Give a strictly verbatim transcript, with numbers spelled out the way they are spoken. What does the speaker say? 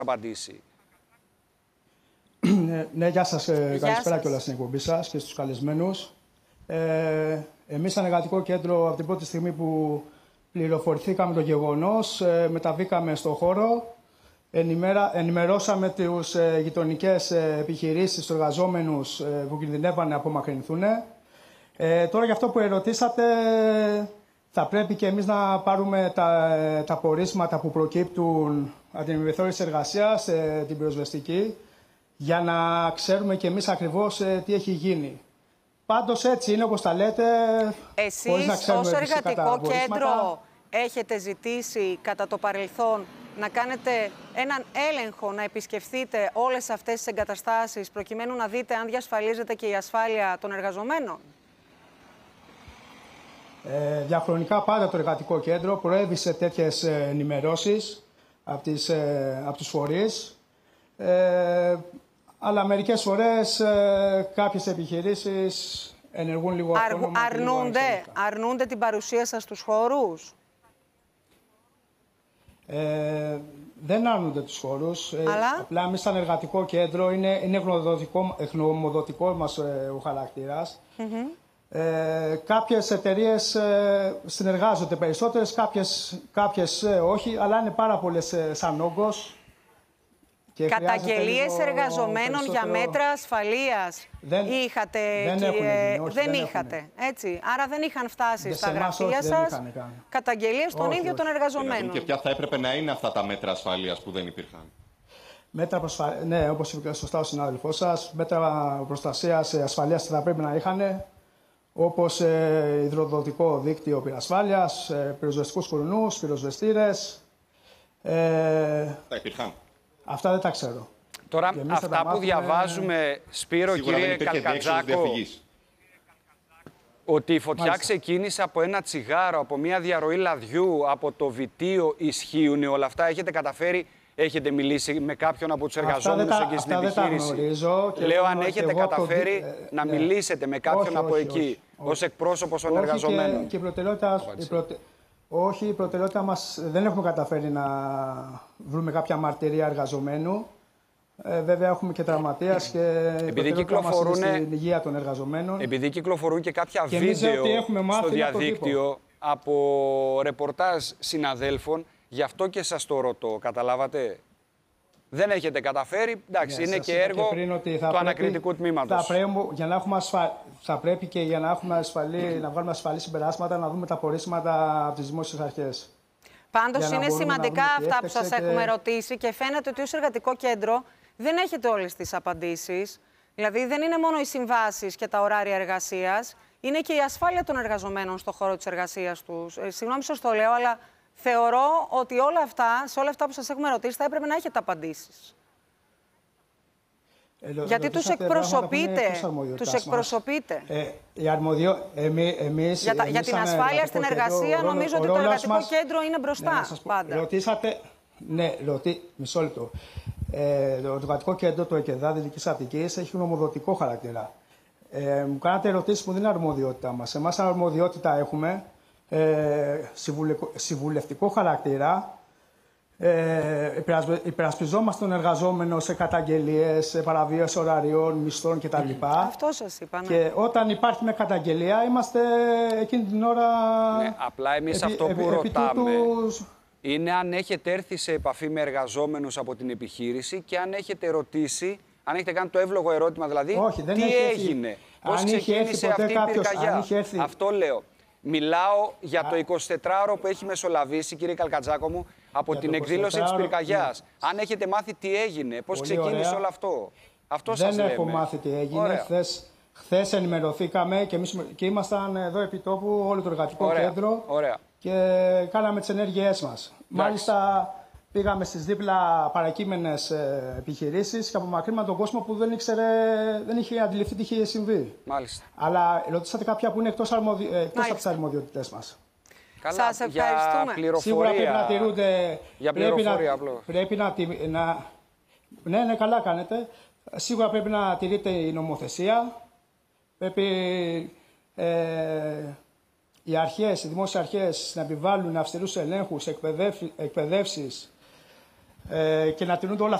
απαντήσει. Ναι, γεια σας. Γεια Καλησπέρα κιόλας στην εκπομπή σας και στους καλεσμένους. Ε, εμείς, σαν εργατικό κέντρο, από την πρώτη στιγμή που πληροφορηθήκαμε το γεγονός, ε, μεταβήκαμε στο χώρο, ενημέρα, ενημερώσαμε τους ε, γειτονικές ε, επιχειρήσεις, τους εργαζόμενους ε, που κινδυνεύαν να απομακρυνθούν. Ε, τώρα, για αυτό που ερωτήσατε, θα πρέπει και εμείς να πάρουμε τα, τα πορίσματα που προκύπτουν από την επιθεώρηση εργασίας, ε, την πυροσβεστική, για να ξέρουμε και εμείς ακριβώς ε, τι έχει γίνει. Πάντως έτσι είναι όπως τα λέτε. Εσείς ως εργατικό κέντρο έχετε ζητήσει κατά το παρελθόν να κάνετε έναν έλεγχο, να επισκεφθείτε όλες αυτές τις εγκαταστάσεις προκειμένου να δείτε αν διασφαλίζεται και η ασφάλεια των εργαζομένων? Ε, διαχρονικά πάντα το εργατικό κέντρο προέβη σε τέτοιες ενημερώσεις από, τις, ε, από τους φορείς. Ε, αλλά μερικές φορές ε, κάποιες επιχειρήσεις ενεργούν λίγο Αρ, αυτόνομα. αρνούνται, λίγο αρνούνται την παρουσία σας στους χώρους. Ε, δεν αρνούνται τους χώρους. Αλλά... Ε, απλά εμείς σαν εργατικό κέντρο είναι, είναι γνωμοδοτικό μας ε, ο χαρακτήρας. Mm-hmm. Ε, κάποιες εταιρείες ε, συνεργάζονται περισσότερες, κάποιες, κάποιες ε, όχι, αλλά είναι πάρα πολλές ε, σαν όγκος. Καταγγελίες εργαζομένων για μέτρα ασφαλείας δεν είχατε, δεν, κύριε... γίνει, όχι, δεν, δεν είχατε, έτσι. Άρα δεν είχαν φτάσει δεν στα γραφεία σας καταγγελίες των ίδιων των εργαζομένων. Και ποια θα έπρεπε να είναι αυτά τα μέτρα ασφαλείας που δεν υπήρχαν? Μέτρα προσφα... Ναι, όπως είπε σωστά ο συνάδελφός σας, μέτρα προστασίας ασφαλείας θα πρέπει να είχαν, όπως ε, υδροδοτικό δίκτυο πυρασφάλειας, ε, πυροσβεστικούς κουρνούς, πυροσβεστήρες. Ε, τα υπήρχαν. Αυτά δεν τα ξέρω. Τώρα, αυτά που μάθουμε... διαβάζουμε, Σπύρο, σίγουρα κύριε Καλκατζάκο, ότι η φωτιά Μάλιστα. ξεκίνησε από ένα τσιγάρο, από μια διαρροή λαδιού, από το βυτίο, ισχύουν όλα αυτά? Έχετε καταφέρει, έχετε μιλήσει με κάποιον από τους εργαζόμενους εκεί στην επιχείρηση? Λέω, αν έχετε καταφέρει το... να ναι. μιλήσετε με κάποιον όχι, από όχι, εκεί, όχι, όχι. ως εκπρόσωπος των εργαζομένων. Και, και η προτεραιότητα... Η προτε... Όχι, η προτεραιότητα μας δεν έχουμε καταφέρει να βρούμε κάποια μαρτυρία εργαζομένου. Ε, βέβαια, έχουμε και τραυματίας και επειδή κυκλοφορούν στην υγεία των εργαζομένων. Επειδή κυκλοφορούν και κάποια και βίντεο στο διαδίκτυο από ρεπορτάζ συναδέλφων, γι' αυτό και σας το ρωτώ, καταλάβατε? Δεν έχετε καταφέρει, εντάξει, yeah, είναι και έργο και του ανακριτικού τμήματος. Θα πρέπει, για να έχουμε ασφα... θα πρέπει και για να, έχουμε ασφαλή, να βγάλουμε ασφαλή συμπεράσματα, να δούμε τα πορίσματα από τις δημόσιες αρχές. Πάντως είναι σημαντικά αυτά που σας και... έχουμε ρωτήσει και φαίνεται ότι ως εργατικό κέντρο δεν έχετε όλες τις απαντήσεις. Δηλαδή δεν είναι μόνο οι συμβάσεις και τα ωράρια εργασίας, είναι και η ασφάλεια των εργαζομένων στον χώρο της εργασίας τους. Ε, συγγνώμη σας το λέω, αλλά θεωρώ ότι όλα αυτά, σε όλα αυτά που σας έχουμε ρωτήσει θα έπρεπε να έχετε απαντήσεις. Ε, Γιατί τους εκπροσωπείτε. Τους εκπροσωπείτε. Ε, η αρμοδιο... εμεί, εμείς, για, τα, εμείς για την ασφάλεια στην εργασία κέντρο, νομίζω ότι το εργατικό μας... κέντρο είναι μπροστά. Ναι, πάντα. Ρωτήσατε... Ναι, ρωτή... μισό λεπτό. Ε, το εργατικό κέντρο του ΕΚΕΔΑ Δυτικής Αττικής έχει γνωμοδοτικό χαρακτήρα. Ε, μου κάνατε ερωτήσεις που δεν είναι αρμοδιότητά μας. Εμάς αρμοδιότητα έχουμε ε, συμβουλευτικό χαρακτήρα. Ε, υπερασπιζόμαστε τον εργαζόμενο σε καταγγελίες, σε παραβίαση ωραριών, μισθών κτλ. Αυτό σας είπα. Ναι. Και όταν υπάρχει μια καταγγελία, είμαστε εκείνη την ώρα. Ναι, απλά εμείς επί, αυτό που επί, ρωτάμε επί είναι αν έχετε έρθει σε επαφή με εργαζόμενους από την επιχείρηση και αν έχετε ρωτήσει, αν έχετε κάνει το εύλογο ερώτημα, δηλαδή όχι, δεν τι έχει έγινε, έρθει. πώς αν ξεκίνησε αυτή η πυρκαγιά. Αυτό λέω. Μιλάω για το εικοσιτετράωρο που έχει μεσολαβήσει, κύριε Καλκατζάκο μου, από την εκδήλωση της πυρκαγιάς. Ναι. Αν έχετε μάθει τι έγινε, πώς Πολύ ξεκίνησε ωραία. όλο αυτό. Αυτό Δεν σας λέμε. Δεν έχω μάθει τι έγινε. Χθες, χθες ενημερωθήκαμε και, εμείς, και ήμασταν εδώ επί τόπου, όλο το εργατικό ωραία. κέντρο Ωραία. και κάναμε τις ενέργειές μας. Μάλιστα, Μάλιστα πήγαμε στις δίπλα παρακείμενες επιχειρήσεις και απομακρύναμε τον κόσμο που δεν, ήξερε, δεν είχε αντιληφθεί τι είχε συμβεί. Μάλιστα. Αλλά ρωτήσατε κάποια που είναι εκτός, αρμοδι... εκτός από τις αρμοδιότητές μας. Καλά, σας ευχαριστούμε. Για πληροφορία. Σίγουρα πρέπει να τηρούνται. Για πληροφορία πρέπει απλώς. Να, πρέπει να, να... Ναι, ναι, καλά κάνετε. Σίγουρα πρέπει να τηρείται η νομοθεσία. Πρέπει ε, οι αρχές, οι δημόσιες αρχές να επιβάλλουν αυστηρούς ελέγχους, εκπαιδεύσεις ε, και να τηρούνται όλα